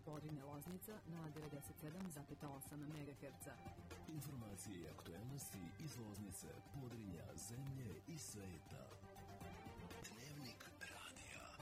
Podrinje Loznica na 97,8 MHz. Informacije i aktuelnosti iz Loznice, Podrinja, zemlje i sveta. Dnevnik radija.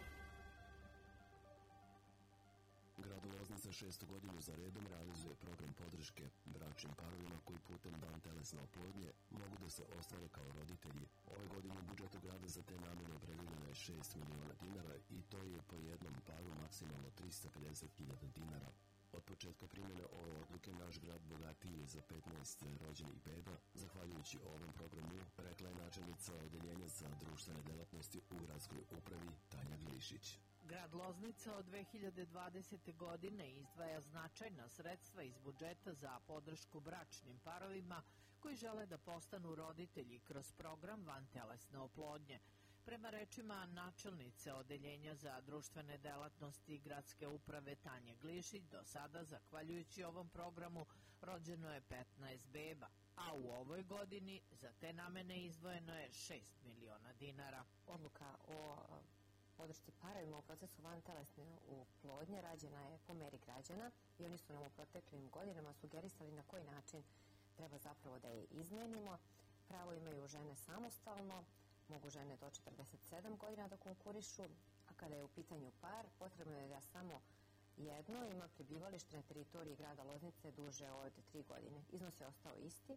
Grad Loznica 6. godinu za redom realizuje program podrške bračnim parovima koji putem vantelesne oplodnje mogu da se ostvare kao roditelji. Ove godine u budžetu grada za te namene opredeljeno je 6 miliona dinara i to je po jednom paru maksimalno 350.000 dinara. Od početka primjene ove odluke naš grad bogatiji je za 15 rođenih beba. Zahvaljujući ovom programu, rekla je načelnica Odeljenja za društvene delatnosti u gradskoj upravi Tanja Glišić. Grad Loznica od 2020. godine izdvaja značajna sredstva iz budžeta za podršku bračnim parovima koji žele da postanu roditelji kroz program vantelesne oplodnje. Prema rečima načelnice Odeljenja za društvene delatnosti gradske uprave Tanje Glišić, do sada, zahvaljujući ovom programu, rođeno je 15 beba, a u ovoj godini za te namene izdvojeno je 6 miliona dinara. Odluka o podršci parovima u procesu vantelesne oplodnje rađena je po meri građana i oni su nam u proteklim godinama sugerisali na koji način treba zapravo da je izmenimo. Pravo imaju žene samostalno, mogu žene do 47 godina da konkurišu, a kada je u pitanju par, potrebno je da samo jedno ima prebivalište na teritoriji grada Loznice duže od 3 godine. Iznos je ostao isti,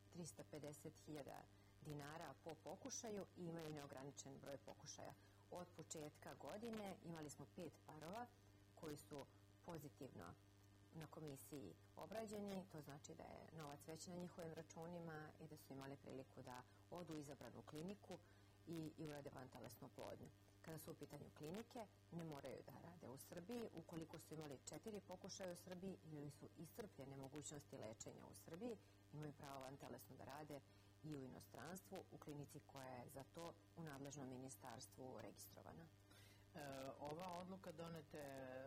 350.000 dinara po pokušaju i imaju neograničen broj pokušaja. Od početka godine imali smo 5 parova koji su pozitivno na komisiji obrađeni, to znači da je novac već na njihovim računima i da su imali priliku da odu u izabranu kliniku i urade vantelesnu oplodnju. Kada su u pitanju klinike, ne moraju da rade u Srbiji. Ukoliko su imali 4 pokušaja u Srbiji ili su iscrpljene mogućnosti lečenja u Srbiji, imaju pravo vantelesno da rade i u inostranstvu, u klinici koja je za to u nadležnom ministarstvu registrovana. Ova odluka donete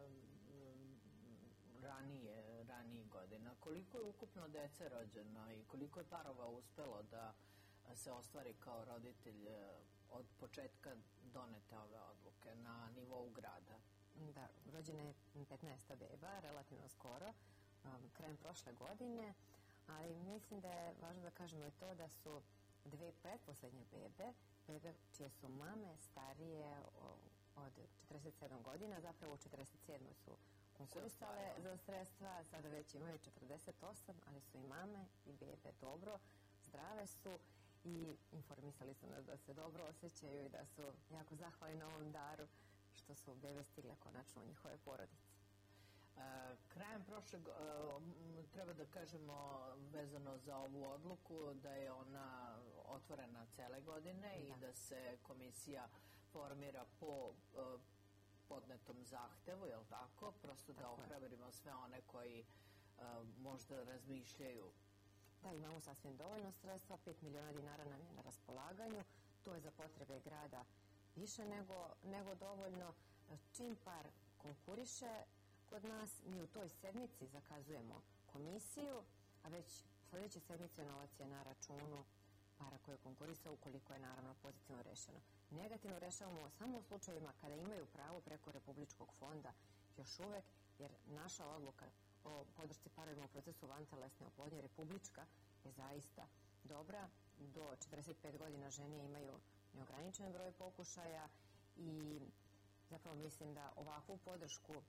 ranije godina. Koliko je ukupno dece rođeno i koliko je parova uspelo da se ostvari kao roditelj od početka donete ove odluke na nivou grada? Da, rođena je 15 beba, relativno skoro, krajem prošle godine, ali mislim da je važno da kažemo i to da su dve pretposlednje bebe čije su mame starije od 47 godina, zapravo u 47 su konkurisale za sredstva, sada već imaju 48, ali su i mame i bebe dobro, zdrave su i informisali su nas da se dobro osjećaju i da su jako zahvalni na ovom daru što su bebe stigle konačno u njihove porodice. Krajem prošlog, treba da kažemo vezano za ovu odluku da je ona otvorena cele godine i da se komisija formira po podnetom zahtevu, je li tako? Prosto da ohrabrimo sve one koji možda razmišljaju. Da, imamo sasvim dovoljno sredstva, 5 miliona dinara nam je na raspolaganju, to je za potrebe grada više nego dovoljno. Čim par konkuriše kod nas, mi u toj sedmici zakazujemo komisiju, a već sljedeće sedmice novac je na računu para koje konkurisa ukoliko je naravno pozitivno rešeno. Negativno rešavamo samo u slučajevima kada imaju pravo preko Republičkog fonda još uvek, jer naša odluka o podršci parovima u procesu vantelesne oplodnje republička je zaista dobra. Do 45 godina žene imaju neograničen broj pokušaja i zapravo mislim da ovakvu podršku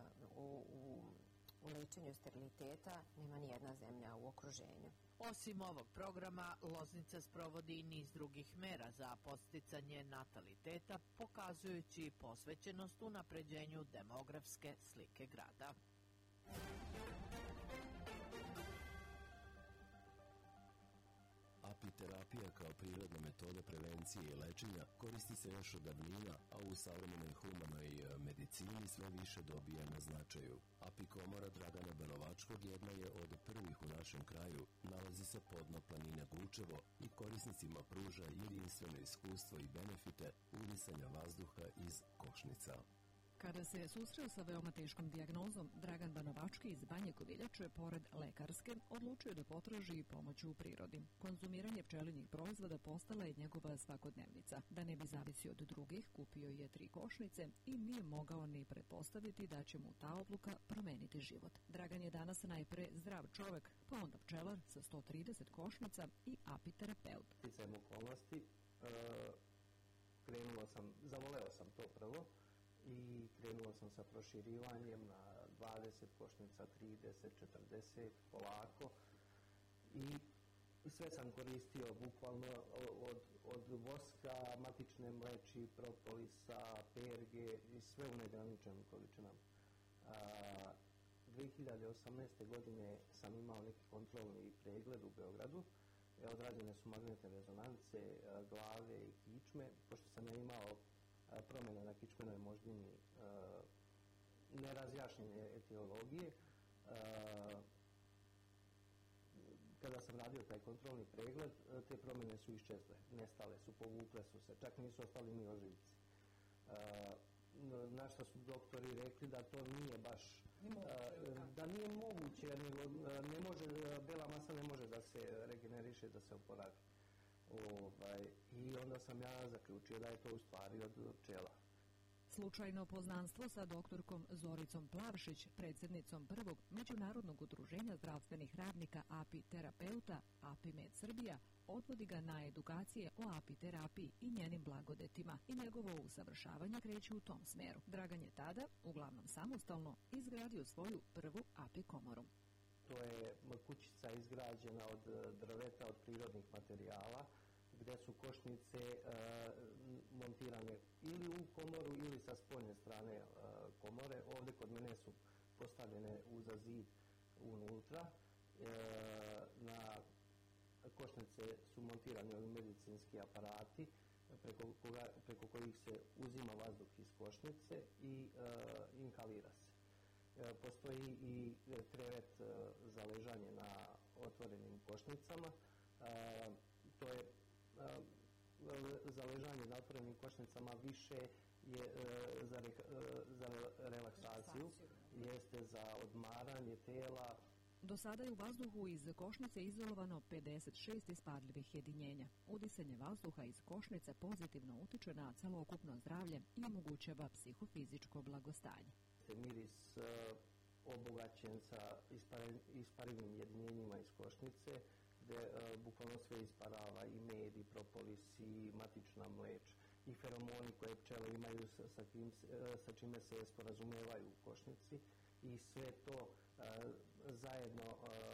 u lečenju steriliteta nema ni jedna zemlja u okruženju. Osim ovog programa, Loznica sprovodi i niz drugih mera za podsticanje nataliteta, pokazujući posvećenost unapređenju demografske slike grada. Apiterapija kao prirodna metoda prevencije i lečenja koristi se još od davnina, a u savremenoj humanoj medicini sve više dobija na značaju. Apikomora Dragana Belovačkog jedna je od prvih u našem kraju, nalazi se podno planine Gučevo i korisnicima pruža jedinstveno iskustvo i benefite udisanja vazduha iz košnica. Kada se susreo sa veoma teškom dijagnozom, Dragan Banovački iz Banje Koviljače, pored lekarske, odlučio da potraži pomoć u prirodi. Konzumiranje pčelinjih proizvoda postala je njegova svakodnevnica. Da ne bi zavisio od drugih, kupio je 3 košnice i nije mogao ni pretpostaviti da će mu ta odluka promeniti život. Dragan je danas najpre zdrav čovek, pa onda pčelar sa 130 košnica i apiterapeut. Sticajem okolnosti, zavoleo sam to prvo i krenuo sam sa proširivanjem na 20 košnica, 30, 40, polako i sve sam koristio bukvalno od voska, matične mleči, propolisa, perge i sve u negraničenim količinama. 2018. godine sam imao neki kontrolni pregled u Beogradu. Odrađene su magnetne rezonance glave i kičme. Pošto sam ja imao promjene na kičmenoj moždini nerazjašnjene etiologije, kada sam radio taj kontrolni pregled, te promjene su iščezle, nestale su, povukle su se, čak nisu ostali ni ožiljci. Na što su doktori rekli da to nije baš, da nije moguće, nego ne može, bela masa ne može da se regeneriše, da se oporavi. I onda sam ja zaključio da je to u stvari od pčela. Slučajno poznanstvo sa doktorkom Zoricom Plavšić, predsjednicom prvog međunarodnog udruženja zdravstvenih radnika apiterapeuta APIMED Srbija, odvodi ga na edukacije o apiterapiji i njenim blagodetima i njegovo usavršavanje kreće u tom smeru. Dragan je tada, uglavnom samostalno, izgradio svoju prvu api komoru. To je kućica izgrađena od drveta, od prirodnih materijala, gde su košnice montirane ili u komoru ili sa spoljne strane komore. Ovdje kod mene su postavljene uza zid unutra. Na košnice su montirani ovi medicinski aparati preko kojih se uzima vazduh iz košnice i inhalira se. Postoji i krevet za ležanje na otvorenim košnicama. To je za ležanje na otvorenim košnicama više je za relaksaciju, jeste za odmaranje tela. Do sada je u vazduhu iz košnice izolovano 56 ispadljivih jedinjenja. Udisanje vazduha iz košnice pozitivno utiče na celokupno zdravlje i omogućava psihofizičko blagostanje. Miris obogaćen sa isparivnim jedinjenjima iz košnice, gde bukvalno sve isparava, i med, i propolis, i matična mleč, i feromoni koje pčele imaju sa čime se sporazumevaju u košnici, i sve to zajedno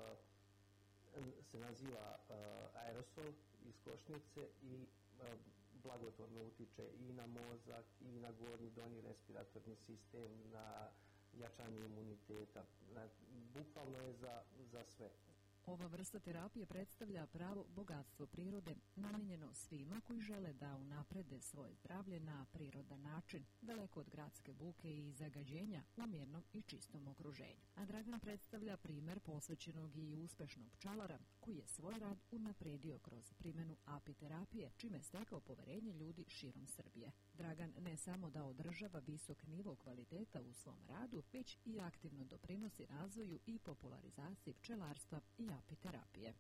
se naziva aerosol iz košnice i blagotvorno utiče i na mozak, i na gornji donji respiratorni sistem, na jačanje imuniteta. Bukvalno je za sve. Ova vrsta terapije predstavlja pravo bogatstvo prirode, namijenjeno svima koji žele da unaprede svoje zdravlje na prirodan način, daleko od gradske buke i zagađenja, u mirnom i čistom okruženju. A Dragan predstavlja primer posvećenog i uspešnog pčelara, koji je svoj rad unapredio kroz primjenu apiterapije, čime je stekao poverenje ljudi širom Srbije. Dragan ne samo da održava visok nivo kvaliteta u svom radu, već i aktivno doprinosi razvoju i popularizaciji pčelarstva i apiterapije.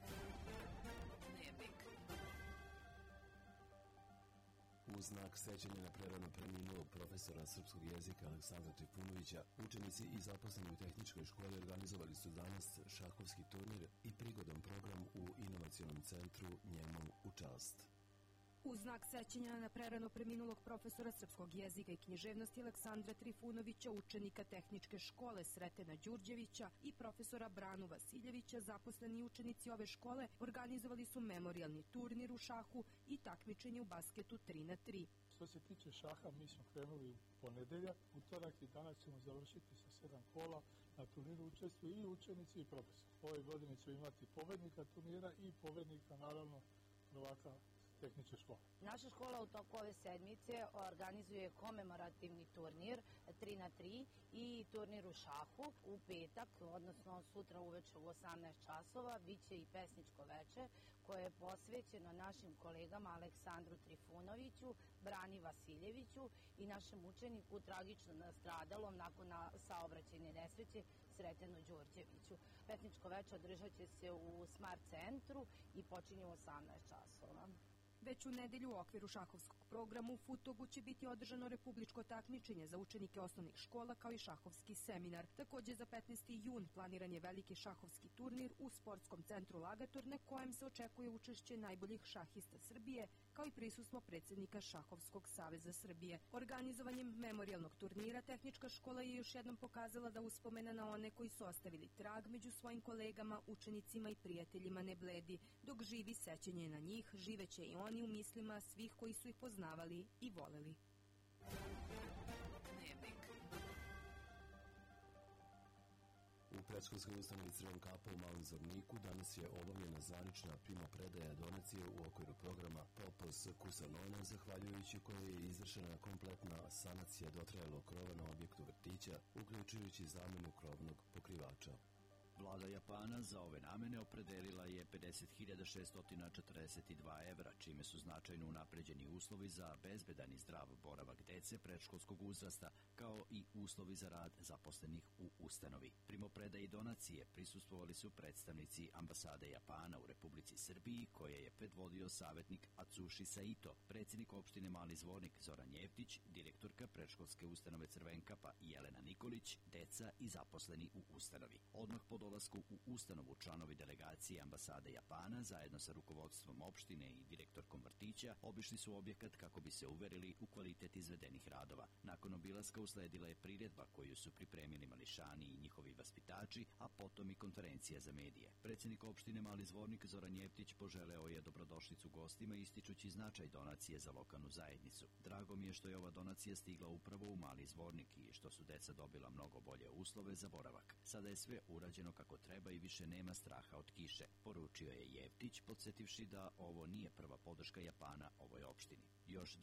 U znak sećanja na prerano preminulog profesora srpskog jezika Aleksandra Trifunovića, učenici i zaposleni u tehničkoj školi organizovali su danas šahovski turnir i prigodan program u inovacionom centru njemu u čast. U znak sećanja na prerano preminulog profesora srpskog jezika i književnosti Aleksandra Trifunovića, učenika tehničke škole Sretena Đurđevića i profesora Branu Vasiljevića, zaposleni učenici ove škole organizovali su memorijalni turnir u šahu i takmičenje u basketu 3x3. Što se tiče šaha, mi smo krenuli u ponedeljak, utorak i danas ćemo završiti sa 7 kola. Na turniru učestvuju i učenici i profesori. Ove godine ćemo imati pobednika turnira i pobednika, naravno, prvaka tehničke škole. Naša škola u toku ove sedmice organizuje komemorativni turnir 3x3 i turnir u šahu. U petak, odnosno sutra uveče u 18 časova, biće i pesničko veče koje je posvećeno našim kolegama Aleksandru Trifunoviću, Brani Vasiljeviću i našem učeniku tragično nastradalom nakon saobraćajne nesreće Sretenu Đurđeviću. Pesničko veče održat će se u Smart centru i počinje u 18 časova. Već u nedelju u okviru šahovskog programa u Futogu će biti održano republičko takmičenje za učenike osnovnih škola kao i šahovski seminar. Takođe za 15. jun planiran je veliki šahovski turnir u sportskom centru Lagator na kojem se očekuje učešće najboljih šahista Srbije kao i prisustvo predsjednika Šahovskog saveza Srbije. Organizovanjem memorijalnog turnira tehnička škola je još jednom pokazala da uspomena na one koji su ostavili trag među svojim kolegama, učenicima i prijateljima ne bledi. Dok živi sećanje na njih, živeće i oni u mislima svih koji su ih poznavali i voleli. U predškolskoj ustanovi Crven kapa u Malom Zvorniku danas je obavljena zvanična primopredaja donacije u okviru programa Popos Kusanone, zahvaljujući kojoj je izvršena kompletna sanacija dotrajalog krova na objektu vrtića, uključujući zamenu krovnog pokrivača. Vlada Japana za ove namene opredelila je 50.642 evra, čime su značajno unapređeni uslovi za bezbedan i zdrav boravak dece predškolskog uzrasta, kao i uslovi za rad zaposlenih u ustanovi. Primopredaji donacije prisustvovali su predstavnici ambasade Japana u Republici Srbiji, koje je predvodio savjetnik Atsushi Saito, predsjednik opštine Mali Zvornik Zoran Jeftić, direktorka predškolske ustanove Crvenkapa Jelena Nikolić, deca i zaposleni u ustanovi. Odmah po dolasku u ustanovu članovi delegacije ambasade Japana zajedno sa rukovodstvom opštine i direktorkom vrtića obišli su objekat kako bi se uverili u kvalitet izvedenih radova. Nakon obilaska usledila je priredba koju su pripremili mališani i njihovi vaspitači, a potom i konferencija za medije. Predsjednik opštine Mali Zvornik Zoran Jeftić poželeo je dobrodošlicu gostima ističući značaj donacije za lokalnu zajednicu. Drago mi je što je ova donacija stigla upravo u Mali Zvornik i što su deca dobila mnogo bolje uslove za boravak. Sada je sve urađeno kako treba i više nema straha od kiše, poručio je Jeftić, podsjetivši da ovo nije prva podrška Japana ovoj opštini. Još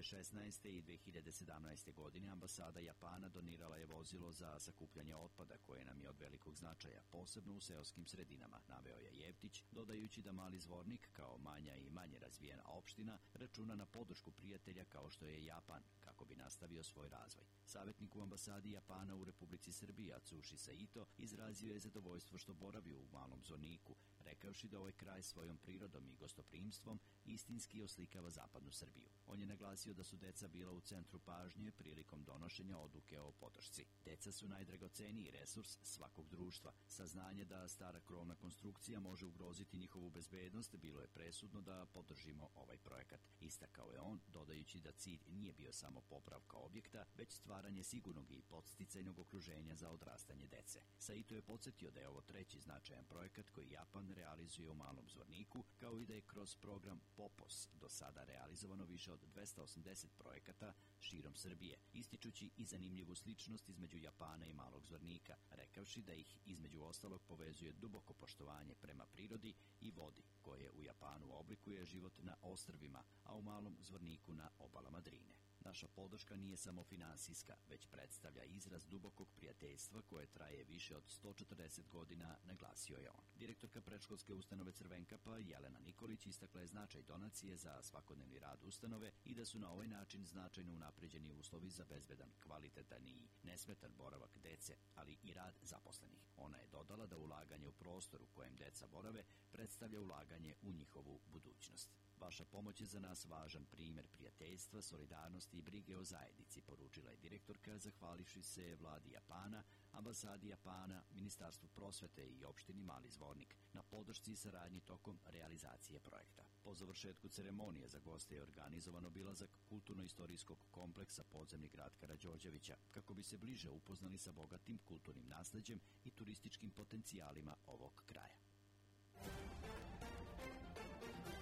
2016. i 2017. godine ambasada Japana donirala je vozilo za sakupljanje otpada koje nam je od velikog značaja, posebno u seoskim sredinama, naveo je Jeftić, dodajući da Mali Zvornik, kao manja i manje razvijena opština, računa na podršku prijatelja kao što je Japan, kako bi nastavio svoj razvoj. Savjetnik u ambasadi Japana u Republici Srbiji Atsushi Saito izrazio je zadovoljstvo što boravi u Malom Zvorniku, rekavši da ovaj kraj svojom prirodom i gostoprimstvom istinski oslikava zapadnu Srbiju. On je naglasio da su deca bila u centru pažnje prilikom donošenja odluke o podršci. Deca su najdragoceniji resurs svakog društva. Saznanje da stara krovna konstrukcija može ugroziti njihovu bezbednost bilo je presudno da podržimo ovaj projekat. Istakao je on, dodajući da cilj nije bio samo popravka objekta, već stvaranje sigurnog i podsticajnog okruženja za odrastanje dece. Saito je podsjetio da je ovo treći značajan projekat koji Japan realizuje u Malom Zvorniku, kao i da je kroz program Popos do sada realizovano više od 280 projekata širom Srbije, ističući i zanimljivu sličnost između Japana i Malog Zvornika, rekavši da ih između ostalog povezuje duboko poštovanje prema prirodi i vodi, koje u Japanu oblikuje život na ostrvima, a u Malom Zvorniku na obalama Drine. Naša podrška nije samo finansijska, već predstavlja izraz dubokog prijateljstva koje traje više od 140 godina, naglasio je on. Direktorka predškolske ustanove Crvenkapa Jelena Nikolić istakla je značaj donacije za svakodnevni rad ustanove i da su na ovaj način značajno unapređeni uslovi za bezbedan, kvalitetan i nesmetan boravak dece, ali i rad zaposlenih. Ona je dodala da ulaganje u prostor u kojem deca borave predstavlja ulaganje u njihovu budućnost. Vaša pomoć je za nas važan primjer prijateljstva, solidarnosti i brige o zajednici, poručila je direktorka, zahvalivši se vladi Japana, ambasadi Japana, Ministarstvu prosvete i opštini Mali Zvornik na podršci i saradnji tokom realizacije projekta. Po završetku ceremonije za goste je organizovan obilazak kulturno-istorijskog kompleksa Podzemni grad Karađorđevića, kako bi se bliže upoznali sa bogatim kulturnim nasleđem i turističkim potencijalima ovog kraja.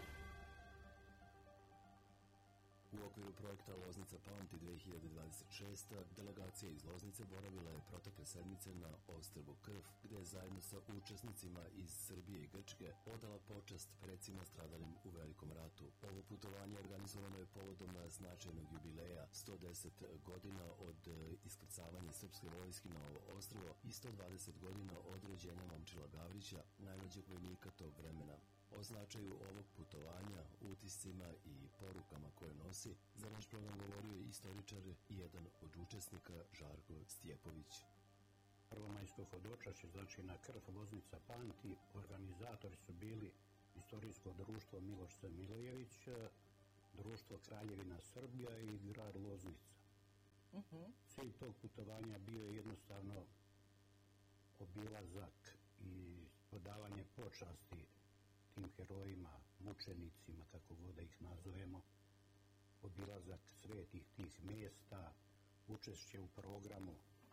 U okviru projekta Loznica pamti 2026 mesta, delegacija iz Loznice boravila je protekle sedmice na ostrvu Krf, gde je zajedno sa učesnicima iz Srbije i Grčke odala počast precima stradalim u Velikom ratu. Ovo putovanje organizovano je povodom značajnog jubileja 110 godina od iskrcavanja srpske vojske na ovo ostrvo i 120 godina od rođenja Momčila Gavrića, najmlađeg vojnika tog vremena. O značaju ovog putovanja, utiscima i porukama koje nosi, za naš program govorio je istoričar i jedan od učesnika Žarko Stjepović. Prvomajsko hodočašće, znači na Krf Loznica pamti, organizatori su bili Istorijsko društvo Miloš Milojević, Društvo Kraljevina Srbija i grad Loznica. Cilj tog putovanja bio je jednostavno obilazak i podavanje počasti tim herojima, mučenicima, kako god da ih nazovemo, obilazak svetih tih mjesta, učešće u programu,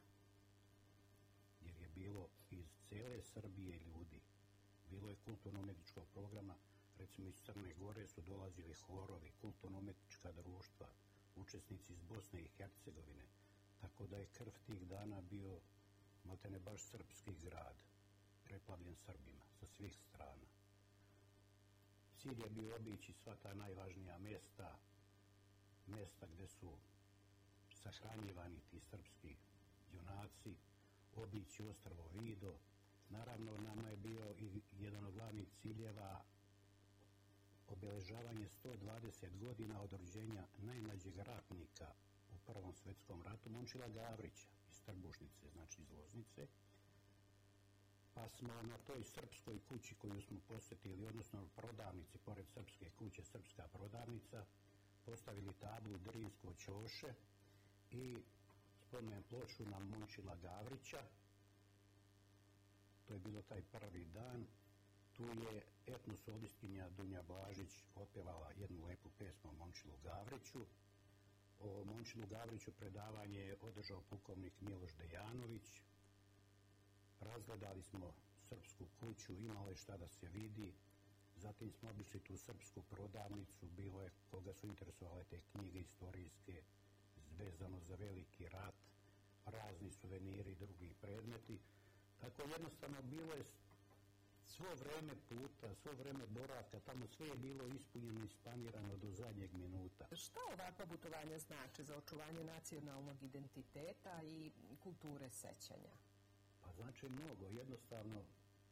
jer je bilo iz cele Srbije ljudi. Bilo je kulturno-umjetničkog programa, recimo iz Crne Gore su dolazili horovi, kulturno-umjetnička društva, učesnici iz Bosne i Hercegovine, tako da je Krf tih dana bio maltene baš srpski grad, preplavljen Srbima sa svih strana. Cilj je bio obići sva ta najvažnija mjesta gdje su sahranjivani ti srpski junaci, obići ostrvo Vido. Naravno, nama je bio i jedan od glavnih ciljeva obeležavanje 120 godina od rođenja najmlađeg ratnika u Prvom svjetskom ratu, Momčila Gavrića iz Trbušnice, znači iz Loznice. Pa smo na toj srpskoj kući koju smo posjetili, odnosno prodavnici, pored srpske kuće, srpska prodavnica, postavili tablu Drinsko ćoše i spomen ploču na Momčila Gavrića. To je bilo taj prvi dan. Tu je etnosolistkinja Dunja Blažić otpevala jednu lepu pesmu o Momčilu Gavriću. O Momčilu Gavriću predavanje je održao pukovnik Miloš Dejanović. Razgledali smo srpsku kuću, imalo je šta da se vidi. Zatim smo obišli tu srpsku prodavnicu, bilo je koga su interesovale te knjige istorijske vezano za Veliki rat, razni suveniri i drugi predmeti. Tako jednostavno bilo je svo vreme puta, svo vreme boravka, tamo sve je bilo ispunjeno i isplanirano do zadnjeg minuta. Šta ovakva putovanja znači za očuvanje nacionalnog identiteta i kulture sećanja? Pa znači mnogo, jednostavno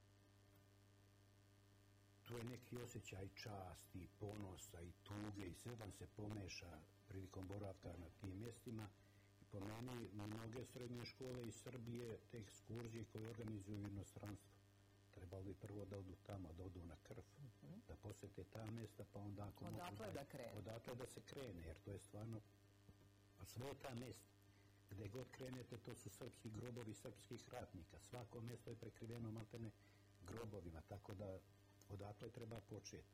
tu je neki osjećaj časti, ponosa i tuge i sve vam se pomeša prilikom boravka na tim mjestima. I po meni mnoge srednje škole iz Srbije, te ekskurzije koje organizuju u inostranstvu, trebalo bi prvo da odu tamo, da odu na Krf, da posjete ta mjesta, pa onda ako odatle da krene. Odatle da se krene, jer to je stvarno sve ta mjesta. Gde god krenete, to su srpski grobovi srpskih ratnika. Svako mjesto je prekriveno maltene grobovima, tako da odatle treba početi.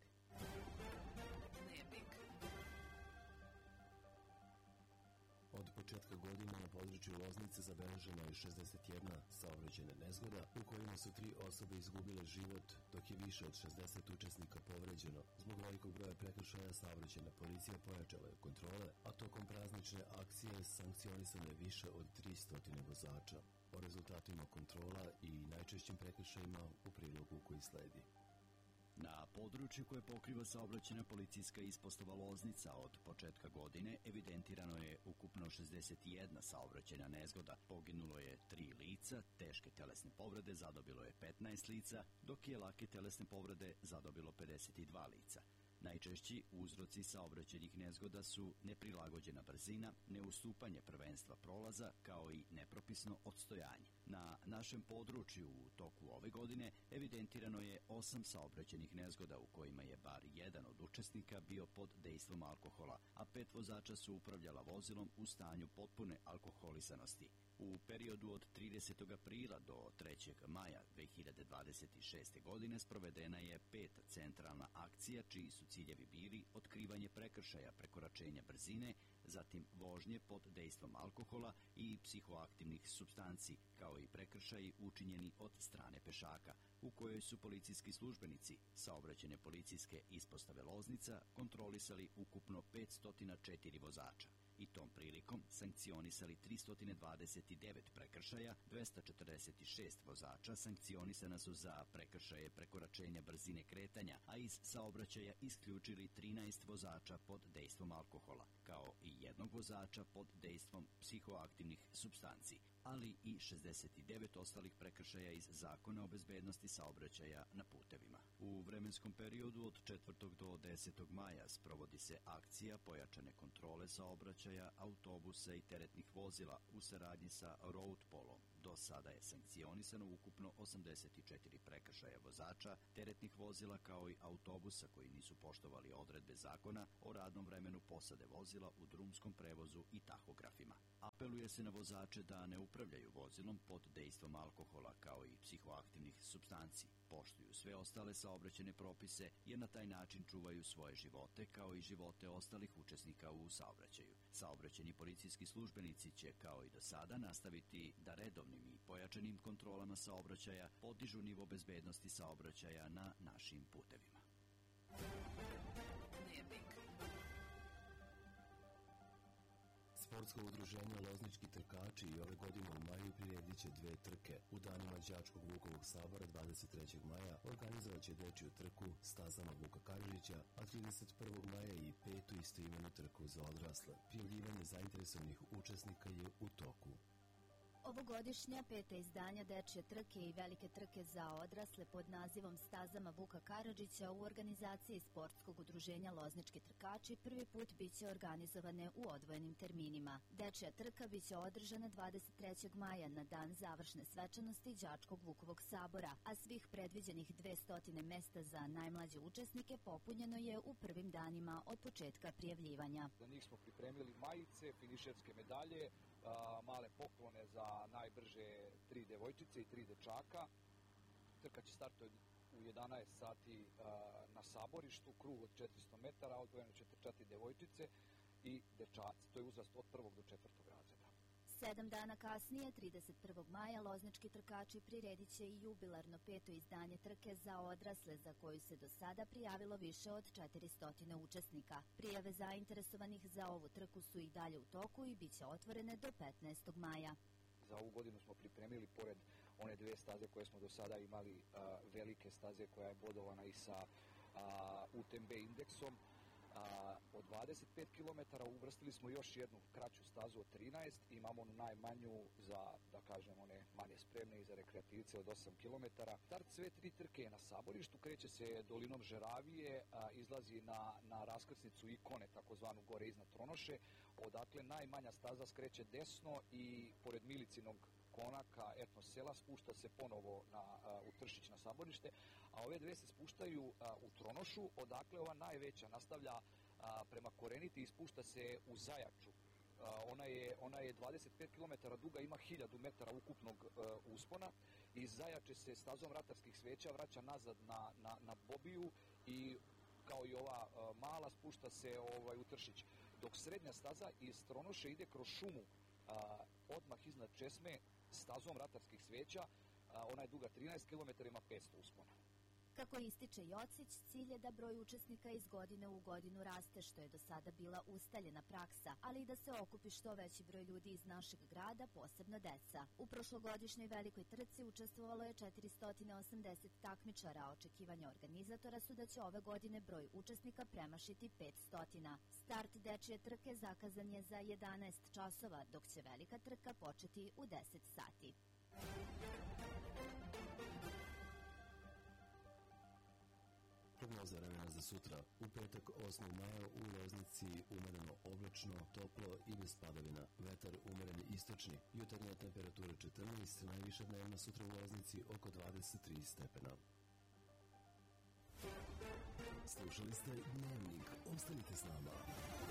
Od početka godine na području Loznice zabeležena je 61 saobraćajna nezgoda u kojima su 3 osobe izgubile život, dok je više od 60 učesnika povređeno. Zbog velikog broja prekršaja saobraćajna policija pojačala je kontrole, a tokom praznične akcije sankcionisano je više od 300 vozača. O rezultatima kontrola i najčešćim prekršajima u prilogu koji sledi. Na području koje pokriva saobraćajna policijska ispostava Loznica od početka godine evidentirano je ukupno 61 saobraćajna nezgoda. Poginulo je 3 lica, teške telesne povrede zadobilo je 15 lica, dok je lake telesne povrede zadobilo 52 lica. Najčešći uzroci saobraćajnih nezgoda su neprilagođena brzina, neustupanje prvenstva prolaza, kao i nepropisno odstojanje. Na našem području u toku ove godine evidentirano je 8 saobraćajnih nezgoda u kojima je bar jedan od učesnika bio pod dejstvom alkohola, a 5 vozača su upravljala vozilom u stanju potpune alkoholisanosti. U periodu od 30. aprila do 3. maja 2026. godine sprovedena je 5 centralna akcija čiji su ciljevi bili otkrivanje prekršaja prekoračenja brzine, zatim vožnje pod dejstvom alkohola i psihoaktivnih supstanci, kao i prekršaji učinjeni od strane pešaka, u kojoj su policijski službenici saobraćajne policijske ispostave Loznica kontrolisali ukupno 504 vozača. i tom prilikom sankcionisali 329 prekršaja, 246 vozača sankcionisana su za prekršaje prekoračenja brzine kretanja, a iz saobraćaja isključili 13 vozača pod dejstvom alkohola, kao i jednog vozača pod dejstvom psihoaktivnih supstanci, ali i 69 ostalih prekršaja iz Zakona o bezbednosti saobraćaja na putevima. U vremenskom periodu od 4. do 10. maja sprovodi se akcija pojačane kontrole saobraćaja, autobusa i teretnih vozila u saradnji sa Roadpolom. Do sada je sankcionisano ukupno 84 prekršaja vozača, teretnih vozila kao i autobusa koji nisu poštovali odredbe zakona o radnom vremenu posade vozila u drumskom prevozu i tahografima. Apeluje se na vozače da ne upravljaju vozilom pod dejstvom alkohola kao i psihoaktivnih supstanci, poštuju sve ostale saobraćajne propise jer na taj način čuvaju svoje živote kao i živote ostalih učesnika u saobraćaju. Saobraćajni policijski službenici će kao i do sada nastaviti da redovnim i pojačanim kontrolama saobraćaja podižu nivo bezbednosti saobraćaja na našim putevima. Sportsko udruženje Loznički trkači i ove godine u maju priredit će 2 trke. U danima đačkog Vukovog sabora 23. maja organizovat će dečiju trku stazama Vuka Karadžića, a 31. maja i 5. istoimenu trku za odrasle. Prijavljivanje zainteresovanih učesnika je u toku. Ovogodišnja 5. izdanja dečje trke i velike trke za odrasle pod nazivom Stazama Vuka Karadžića u organizaciji Sportskog udruženja Loznički trkači prvi put biće organizovane u odvojenim terminima. Dečja trka biće održana 23. maja na dan završne svečanosti đačkog Vukovog sabora, a svih predviđenih 200 mesta za najmlađe učesnike popunjeno je u prvim danima od početka prijavljivanja. Za njih smo pripremili majice, finišerske medalje, male poklone za najbrže 3 devojčice i 3 dečaka. Trka će startovati u 11 sati na saborištu, krug od 400 metara, odvojeno će trčati devojčice i dečaci. To je uzrast od 1. do 4. razreda. 7 dana kasnije, 31. maja, Loznički trkači priredit će i jubilarno 5. izdanje trke za odrasle, za koju se do sada prijavilo više od 400 učesnika. Prijave zainteresovanih za ovu trku su i dalje u toku i bit će otvorene do 15. maja. Za ovu godinu smo pripremili, pored one 2 staze koje smo do sada imali, velike staze koja je bodovana i sa UTMB indeksom, od 25 km uvrstili smo još jednu kraću stazu od 13, imamo onu najmanju za, da kažem, one manje spremne i za rekreativce od 8 km. Start sve 3 trke je na saborištu, kreće se dolinom Žeravije, izlazi na raskrsnicu Ikone, takozvanu gore iznad Tronoše, odakle najmanja staza skreće desno i pored Milicinog konaka, etno sela, spušta se ponovo u Tršić na saborište, a ove 2 se spuštaju u Tronošu, odakle ova najveća nastavlja prema Koreniti i spušta se u Zajaču. Ona je 25 km duga, ima 1000 metara ukupnog uspona i Zajače se stazom ratarskih sveća vraća nazad na Bobiju i kao i ova mala spušta se u Tršić. Dok srednja staza iz Tronoše ide kroz šumu odmah iznad Česme stazom ratarskih sveća, ona je duga 13 km, ima 500 uspona. Kako ističe Jocić, cilj je da broj učesnika iz godine u godinu raste, što je do sada bila ustaljena praksa, ali i da se okupi što veći broj ljudi iz našeg grada, posebno deca. U prošlogodišnjoj velikoj trci učestvovalo je 480 takmičara, a očekivanja organizatora su da će ove godine broj učesnika premašiti 500. Start dečje trke zakazan je za 11 časova, dok će velika trka početi u 10 sati. Prognoza vremena za sutra. U petak 8. maja u Loznici umereno oblačno, toplo i bez padavina. Vetar umeren istočni. Jutarnja temperatura 14, najviša dnevna sutra u Loznici oko 23 stepena. Slušali ste Dnevnik. Ostanite s nama.